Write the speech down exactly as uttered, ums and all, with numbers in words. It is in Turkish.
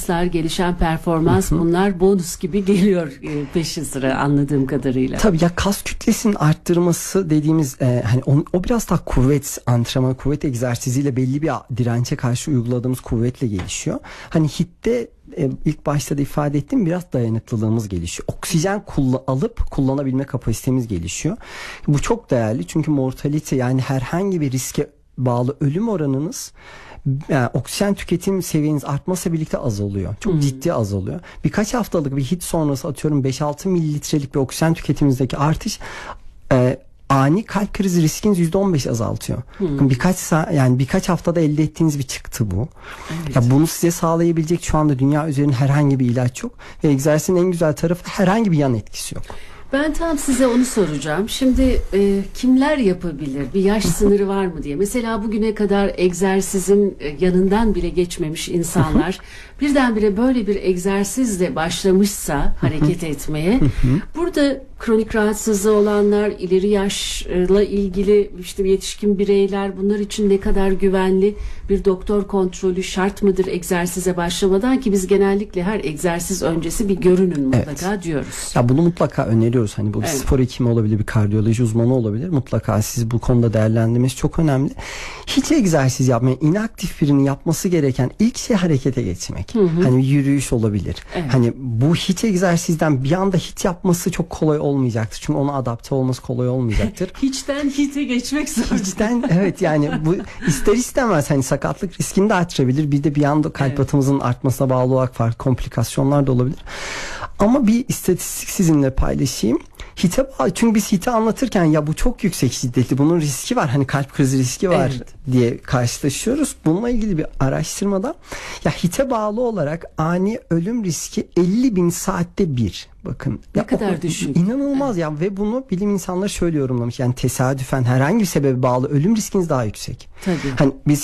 refleksler, gelişen performans, bunlar bonus gibi geliyor e, peşi sıra anladığım kadarıyla. Tabii ya, kas kütlesinin arttırması dediğimiz e, hani o, o biraz daha kuvvet antrenmanı, kuvvet egzersiziyle belli bir dirençe karşı uyguladığımız kuvvetle gelişiyor. Hani hitte e, ilk başta da ifade ettiğim biraz dayanıklılığımız gelişiyor. Oksijen kullan, alıp kullanabilme kapasitemiz gelişiyor. Bu çok değerli çünkü mortalite, yani herhangi bir riske bağlı ölüm oranınız, yani oksijen tüketim seviyeniz artmasa birlikte azalıyor. Çok hmm. ciddi azalıyor. Birkaç haftalık bir hit sonrası atıyorum beş altı mililitrelik bir oksijen tüketiminizdeki artış e, ani kalp krizi riskiniz yüzde on beş azaltıyor. Hmm. Birkaç saat, yani birkaç haftada elde ettiğiniz bir çıktı bu. Evet. Ya bunu size sağlayabilecek şu anda dünya üzerinde herhangi bir ilaç yok ve egzersizin en güzel tarafı, herhangi bir yan etkisi yok. Ben tam size onu soracağım. Şimdi e, kimler yapabilir? Bir yaş sınırı var mı diye. Mesela bugüne kadar egzersizin e, yanından bile geçmemiş insanlar birdenbire böyle bir egzersizle başlamışsa hareket etmeye, burada kronik rahatsızlığı olanlar, ileri yaşla ilgili işte yetişkin bireyler, bunlar için ne kadar güvenli, bir doktor kontrolü şart mıdır egzersize başlamadan, ki biz genellikle her egzersiz öncesi bir görünün mutlaka evet. diyoruz. Ya bunu mutlaka öneriyoruz. Hani bu bir evet. spor hekimi olabilir, bir kardiyoloji uzmanı olabilir. Mutlaka siz bu konuda değerlendirmesi çok önemli. Hiç egzersiz yapmayan, inaktif birinin yapması gereken ilk şey harekete geçmek. Hı hı. Hani yürüyüş olabilir. Evet. Hani bu hiç egzersizden bir anda hit yapması çok kolay olmayacaktır. Çünkü ona adapte olması kolay olmayacaktır. Hiçten hite geçmek zor. Hiçten evet, yani bu ister istemez hani sakatlık riskini de artırabilir. Bir de bir anda kalp evet. atımızın artmasına bağlı olarak farklı komplikasyonlar da olabilir. Ama bir istatistik sizinle paylaşayım. Hite bağlı. Çünkü biz hite anlatırken ya bu çok yüksek şiddetli, bunun riski var, hani kalp krizi riski var evet. diye karşılaşıyoruz. Bununla ilgili bir araştırmada ya hite bağlı olarak ani ölüm riski elli bin saatte bir. Bakın. Ne ya kadar o, düşük. İnanılmaz evet. ya, ve bunu bilim insanları şöyle yorumlamış. Yani tesadüfen herhangi bir sebebe bağlı ölüm riskiniz daha yüksek. Tabii. Hani biz